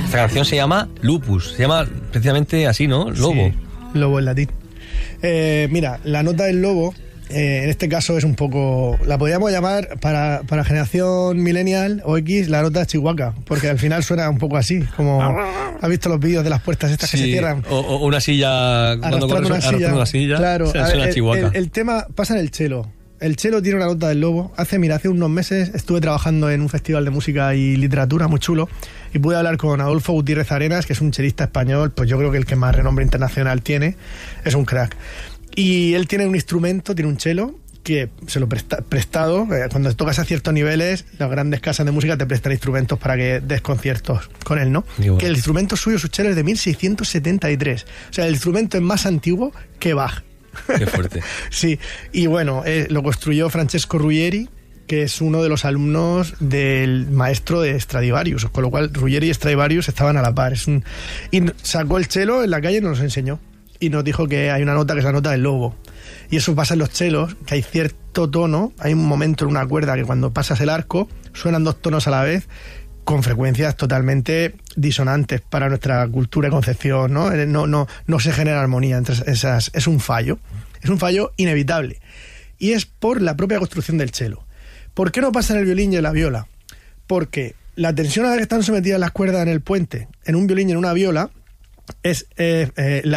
Esta canción se llama Lupus, se llama precisamente así, ¿no? Lobo. Sí, lobo en latín. Mira, la nota del lobo, en este caso es un poco... La podríamos llamar para generación millennial o X, la nota de Chihuahua, porque al final suena un poco así, como... ¿Has visto los vídeos de las puertas estas que se cierran? O una silla, cuando corres una silla, claro, suena Chihuahua. El tema pasa en el cello. El cello tiene una nota del lobo. Hace unos meses estuve trabajando en un festival de música y literatura muy chulo y pude hablar con Adolfo Gutiérrez Arenas, que es un chelista español, pues yo creo que el que más renombre internacional tiene, es un crack. Y él tiene un instrumento, tiene un cello, que se lo prestado, cuando tocas a ciertos niveles, las grandes casas de música te prestan instrumentos para que des conciertos con él, ¿no? Bueno. Que el instrumento suyo, su cello, es de 1673. O sea, el instrumento es más antiguo que Bach. Qué fuerte. Sí, y bueno, lo construyó Francesco Ruggeri, que es uno de los alumnos del maestro de Stradivarius, con lo cual Ruggeri y Stradivarius estaban a la par. Y sacó el cello en la calle y nos lo enseñó. Y nos dijo que hay una nota que es la nota del lobo. Y eso pasa en los chelos, que hay cierto tono, hay un momento en una cuerda que cuando pasas el arco suenan dos tonos a la vez, con frecuencias totalmente disonantes para nuestra cultura y concepción, ¿no? No se genera armonía entre esas. Es un fallo inevitable. Y es por la propia construcción del cello. ¿Por qué no pasa en el violín y en la viola? Porque la tensión a la que están sometidas las cuerdas en el puente, en un violín y en una viola, es el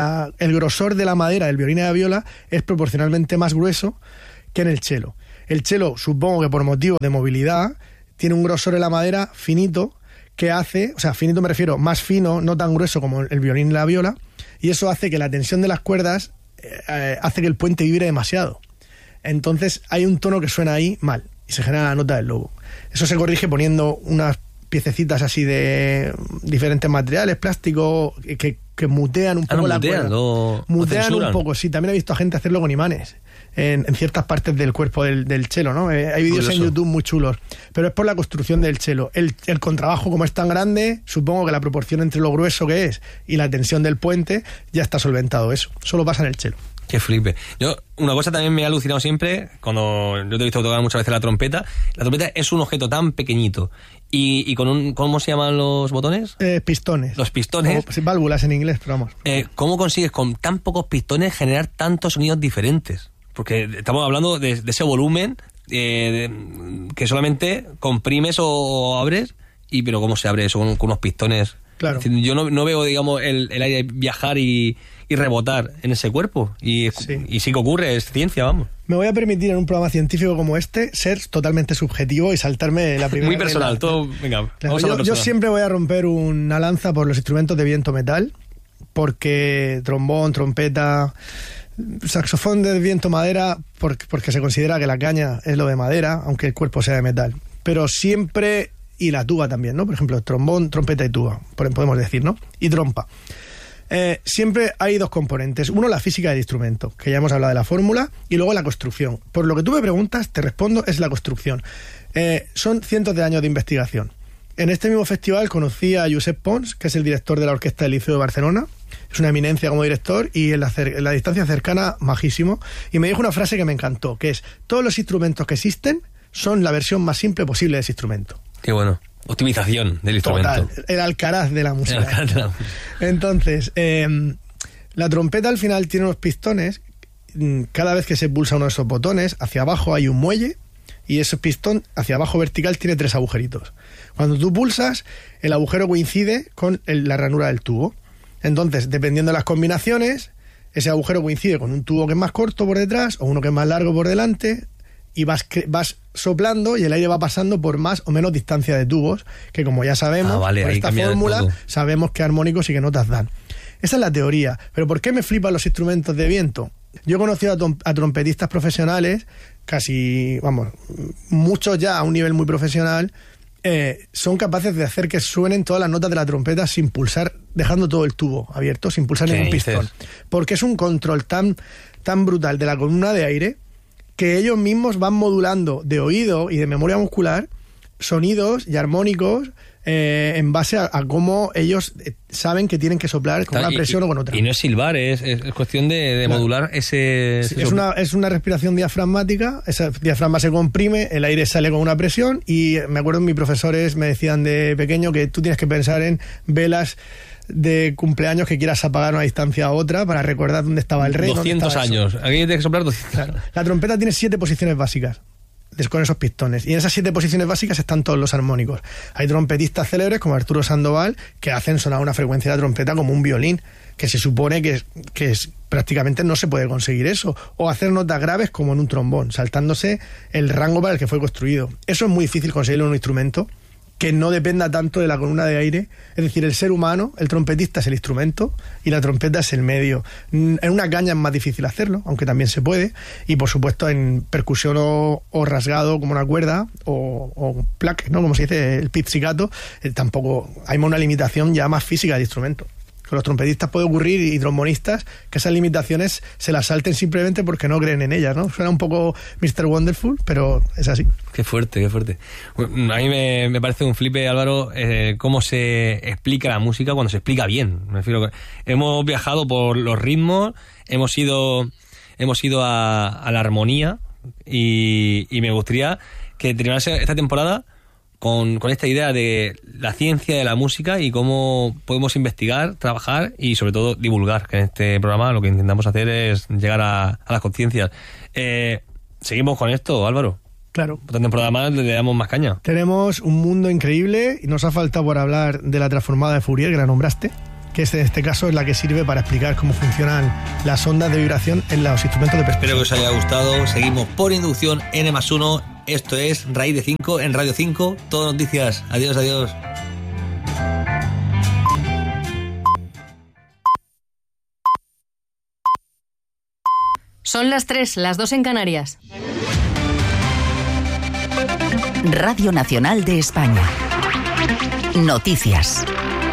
grosor de la madera del violín y de la viola es proporcionalmente más grueso que en el cello. El cello, supongo que por motivos de movilidad, tiene un grosor en la madera finito que hace, o sea, finito me refiero, más fino, no tan grueso como el violín y la viola, y eso hace que la tensión de las cuerdas hace que el puente vibre demasiado. Entonces hay un tono que suena ahí mal y se genera la nota del lobo. Eso se corrige poniendo unas piececitas así de diferentes materiales, plástico, que mutean un poco la cuerda. Mutean un poco, sí. También he visto a gente hacerlo con imanes en ciertas partes del cuerpo del cello, ¿no? Hay vídeos en YouTube muy chulos, pero es por la construcción del cello. El contrabajo, como es tan grande, supongo que la proporción entre lo grueso que es y la tensión del puente ya está solventado eso. Solo pasa en el cello. Qué flipe. Una cosa también me ha alucinado siempre, cuando yo te he visto tocar muchas veces la trompeta es un objeto tan pequeñito y con ¿cómo se llaman los botones? Pistones. Los pistones. O válvulas en inglés, pero vamos. ¿Cómo consigues con tan pocos pistones generar tantos sonidos diferentes? Porque estamos hablando de ese volumen que solamente comprimes o abres, pero ¿cómo se abre eso con unos pistones? Claro. Es decir, yo no veo, digamos, el aire viajar y rebotar en ese cuerpo. Y sí que ocurre, es ciencia, vamos. Me voy a permitir en un programa científico como este ser totalmente subjetivo y saltarme la primera. Muy personal, todo. Venga, claro, yo siempre voy a romper una lanza por los instrumentos de viento metal, porque trombón, trompeta, saxofón de viento madera, porque se considera que la caña es lo de madera, aunque el cuerpo sea de metal. Pero siempre, y la tuba también, ¿no? Por ejemplo, trombón, trompeta y tuba, podemos decir, ¿no? Y trompa. Siempre hay dos componentes. Uno, la física del instrumento, que ya hemos hablado de la fórmula, y luego la construcción. Por lo que tú me preguntas, te respondo, es la construcción. Son cientos de años de investigación. En este mismo festival conocí a Josep Pons, que es el director de la Orquesta del Liceo de Barcelona. Es una eminencia como director y en la distancia cercana, majísimo. Y me dijo una frase que me encantó, que es: todos los instrumentos que existen son la versión más simple posible de ese instrumento. Qué bueno. Optimización del instrumento. Total, el Alcaraz de la música. Entonces, la trompeta al final tiene unos pistones. Cada vez que se pulsa uno de esos botones, hacia abajo hay un muelle y ese pistón hacia abajo vertical tiene 3 agujeritos. Cuando tú pulsas, el agujero coincide con la ranura del tubo. Entonces, dependiendo de las combinaciones, ese agujero coincide con un tubo que es más corto por detrás o uno que es más largo por delante, y vas soplando y el aire va pasando por más o menos distancia de tubos, que como ya sabemos, por esta fórmula, sabemos qué armónicos y qué notas dan. Esa es la teoría. Pero ¿por qué me flipan los instrumentos de viento? Yo he conocido a trompetistas profesionales, casi, muchos ya a un nivel muy profesional, son capaces de hacer que suenen todas las notas de la trompeta sin pulsar, dejando todo el tubo abierto, sin pulsar ningún pistón. Porque es un control tan brutal de la columna de aire que ellos mismos van modulando de oído y de memoria muscular sonidos y armónicos en base a cómo ellos saben que tienen que soplar con una presión o con otra. Y no es silbar, es cuestión de modular ese... Sí, es una respiración diafragmática, ese diafragma se comprime, el aire sale con una presión, y me acuerdo mis profesores me decían de pequeño que tú tienes que pensar en velas de cumpleaños que quieras apagar a una distancia a otra para recordar dónde estaba el rey. 200 años, aquí tienes que soplar 200. Claro. La trompeta tiene 7 posiciones básicas con esos pistones, y en esas 7 posiciones básicas están todos los armónicos. Hay trompetistas célebres como Arturo Sandoval que hacen sonar una frecuencia de la trompeta como un violín, que se supone que prácticamente no se puede conseguir eso, o hacer notas graves como en un trombón, saltándose el rango para el que fue construido. Eso es muy difícil conseguirlo en un instrumento que no dependa tanto de la columna de aire. Es decir, el ser humano, el trompetista es el instrumento y la trompeta es el medio. En una caña es más difícil hacerlo, aunque también se puede, y por supuesto en percusión o rasgado como una cuerda o plaque, ¿no? Como se dice, el pizzicato, tampoco hay una limitación ya más física del instrumento. Con los trompetistas puede ocurrir, y trombonistas, que esas limitaciones se las salten simplemente porque no creen en ellas, ¿no? Suena un poco Mr. Wonderful, pero es así. Qué fuerte, qué fuerte. A mí me parece un flipe, Álvaro, cómo se explica la música cuando se explica bien. Me refiero, hemos viajado por los ritmos, hemos ido a la armonía, y me gustaría que terminase esta temporada con esta idea de la ciencia de la música y cómo podemos investigar, trabajar y sobre todo divulgar, que en este programa lo que intentamos hacer es llegar a las conciencias. ¿Seguimos con esto, Álvaro? Claro. Otra temporada más, le damos más caña. Tenemos un mundo increíble y nos ha faltado por hablar de la transformada de Fourier, que la nombraste, que en este caso es la que sirve para explicar cómo funcionan las ondas de vibración en los instrumentos de percusión. Espero que os haya gustado. Seguimos por inducción N+1. Esto es Raíz de 5 en Radio 5. Todo noticias. Adiós, adiós. Son las 3, las 2 en Canarias. Radio Nacional de España. Noticias.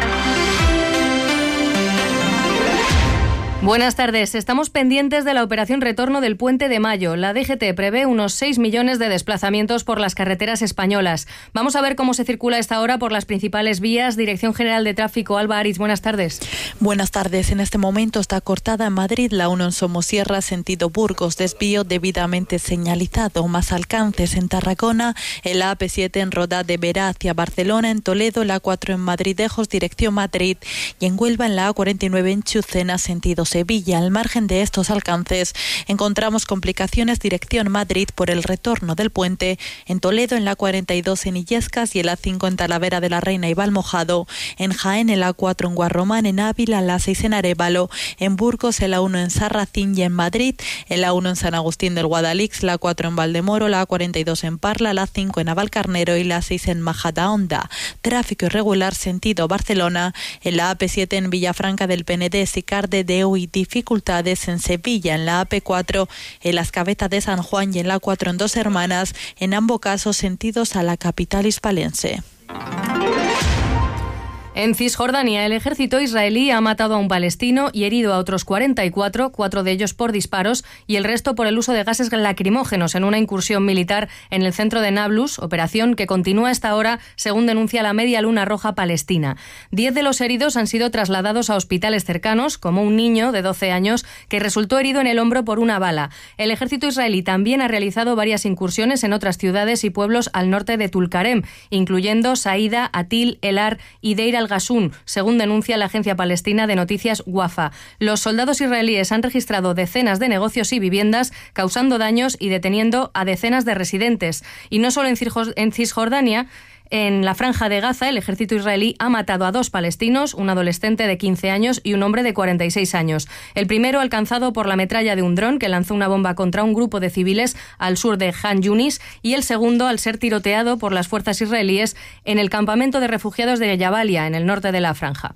Buenas tardes. Estamos pendientes de la operación retorno del Puente de Mayo. La DGT prevé unos 6 millones de desplazamientos por las carreteras españolas. Vamos a ver cómo se circula a esta hora por las principales vías. Dirección General de Tráfico, Alba Ariz, buenas tardes. Buenas tardes. En este momento está cortada en Madrid la 1 en Somosierra, sentido Burgos, desvío debidamente señalizado. Más alcances en Tarragona, el AP7 en Roda de Vera hacia Barcelona, en Toledo, la A4 en Madridejos, dirección Madrid, y en Huelva en la A49 en Chucena, sentido Sevilla. Al margen de estos alcances, encontramos complicaciones dirección Madrid por el retorno del puente en Toledo, en la A42 en Illescas y el A5 en Talavera de la Reina y Valmojado, en Jaén el A4 en Guarromán, en Ávila, la A6 en Arévalo, en Burgos el A1 en Sarracín y en Madrid, el A1 en San Agustín del Guadalix, la A4 en Valdemoro, la A42 en Parla, la A5 en Navalcarnero y la A6 en Majadahonda. Tráfico irregular sentido Barcelona, en la AP7 en Villafranca del Penedés y Cardedeu, y dificultades en Sevilla, en la AP4, en las Cabezas de San Juan y en la A4 en Dos Hermanas, en ambos casos sentidos a la capital hispalense. En Cisjordania, el ejército israelí ha matado a un palestino y herido a otros 44, 4 de ellos por disparos y el resto por el uso de gases lacrimógenos en una incursión militar en el centro de Nablus, operación que continúa hasta ahora, según denuncia la Media Luna Roja Palestina. 10 de los heridos han sido trasladados a hospitales cercanos, como un niño de 12 años que resultó herido en el hombro por una bala. El ejército israelí también ha realizado varias incursiones en otras ciudades y pueblos al norte de Tulkarem, incluyendo Saída, Atil, Elar y Deir al-Gasun, según denuncia la agencia palestina de noticias Wafa. Los soldados israelíes han registrado decenas de negocios y viviendas, causando daños y deteniendo a decenas de residentes. Y no solo en Cisjordania. En la Franja de Gaza, el ejército israelí ha matado a 2 palestinos, un adolescente de 15 años y un hombre de 46 años. El primero alcanzado por la metralla de un dron que lanzó una bomba contra un grupo de civiles al sur de Han Yunis, y el segundo al ser tiroteado por las fuerzas israelíes en el campamento de refugiados de Jabalia, en el norte de la Franja.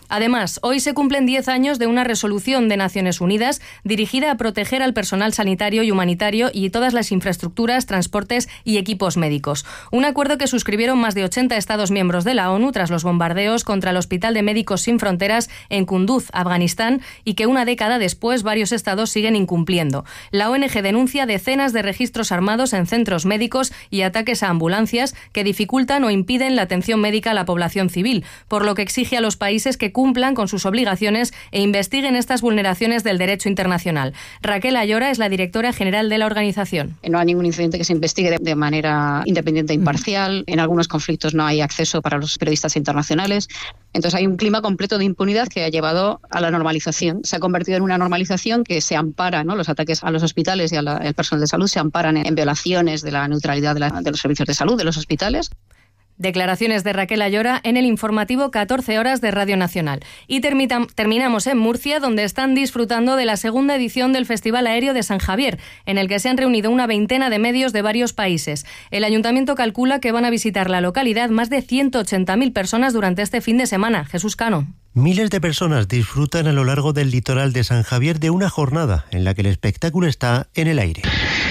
Además, hoy se cumplen 10 años de una resolución de Naciones Unidas dirigida a proteger al personal sanitario y humanitario y todas las infraestructuras, transportes y equipos médicos. Un acuerdo que suscribieron más de 80 Estados miembros de la ONU tras los bombardeos contra el Hospital de Médicos Sin Fronteras en Kunduz, Afganistán, y que una década después varios estados siguen incumpliendo. La ONG denuncia decenas de registros armados en centros médicos y ataques a ambulancias que dificultan o impiden la atención médica a la población civil, por lo que exige a los países que cumplan con sus obligaciones e investiguen estas vulneraciones del derecho internacional. Raquel Ayora es la directora general de la organización. No hay ningún incidente que se investigue de manera independiente e imparcial. En algunos conflictos no hay acceso para los periodistas internacionales. Entonces hay un clima completo de impunidad que ha llevado a la normalización. Se ha convertido en una normalización que se ampara, ¿no? Los ataques a los hospitales y al personal de salud se amparan en violaciones de la neutralidad de los servicios de salud, de los hospitales. Declaraciones de Raquel Ayora en el informativo 14 horas de Radio Nacional. Y terminamos en Murcia, donde están disfrutando de la segunda edición del Festival Aéreo de San Javier, en el que se han reunido una veintena de medios de varios países. El ayuntamiento calcula que van a visitar la localidad más de 180.000 personas durante este fin de semana. Jesús Cano. Miles de personas disfrutan a lo largo del litoral de San Javier de una jornada en la que el espectáculo está en el aire.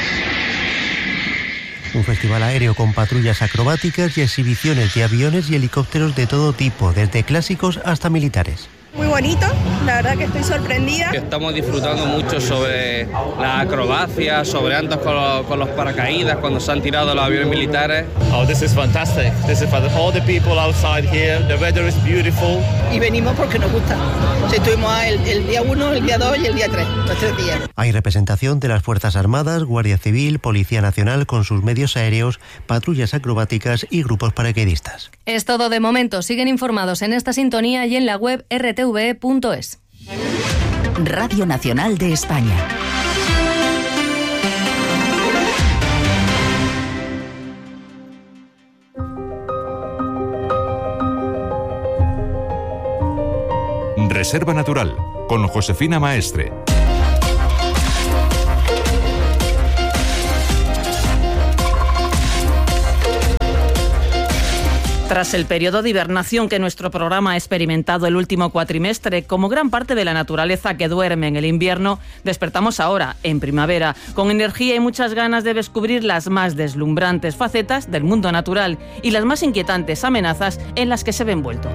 Un festival aéreo con patrullas acrobáticas y exhibiciones de aviones y helicópteros de todo tipo, desde clásicos hasta militares. Muy bonito, la verdad que estoy sorprendida. Estamos disfrutando mucho sobre la acrobacia, sobre antes con los paracaídas cuando se han tirado los aviones militares. Oh, this is fantastic. This is for all the people outside here. The weather is beautiful. Y venimos porque nos gusta. Estuvimos el día 1, el día 2 y el día 3, los 3 días. Hay representación de las Fuerzas Armadas, Guardia Civil, Policía Nacional con sus medios aéreos, patrullas acrobáticas y grupos paracaidistas. Es todo de momento. Siguen informados en esta sintonía y en la web rtv.es. Radio Nacional de España. Reserva Natural, con Josefina Maestre. Tras el periodo de hibernación que nuestro programa ha experimentado el último cuatrimestre, como gran parte de la naturaleza que duerme en el invierno, despertamos ahora, en primavera, con energía y muchas ganas de descubrir las más deslumbrantes facetas del mundo natural y las más inquietantes amenazas en las que se ve envuelto.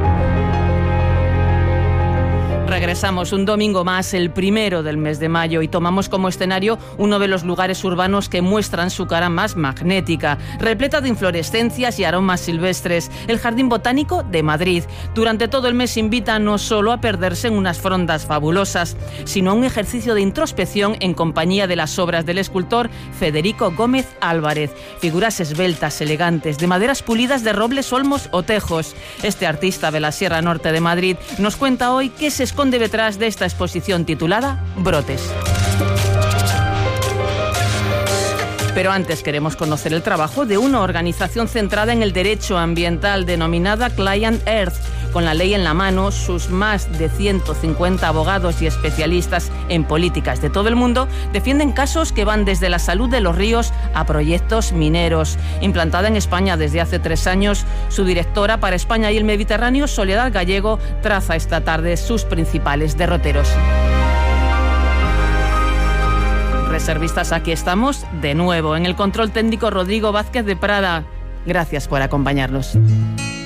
Regresamos un domingo más, el 1 del mes de mayo, y tomamos como escenario uno de los lugares urbanos que muestran su cara más magnética, repleta de inflorescencias y aromas silvestres, el Jardín Botánico de Madrid. Durante todo el mes invita no solo a perderse en unas frondas fabulosas, sino a un ejercicio de introspección en compañía de las obras del escultor Federico Gómez Álvarez. Figuras esbeltas, elegantes, de maderas pulidas de robles, olmos o tejos. Este artista de la Sierra Norte de Madrid nos cuenta hoy qué se esconde detrás de esta exposición titulada Brotes. Pero antes queremos conocer el trabajo de una organización centrada en el derecho ambiental denominada Client Earth. Con la ley en la mano, sus más de 150 abogados y especialistas en políticas de todo el mundo defienden casos que van desde la salud de los ríos a proyectos mineros. Implantada en España desde hace 3 años, su directora para España y el Mediterráneo, Soledad Gallego, traza esta tarde sus principales derroteros. Reservistas, aquí estamos de nuevo. En el control técnico, Rodrigo Vázquez de Prada. Gracias por acompañarnos.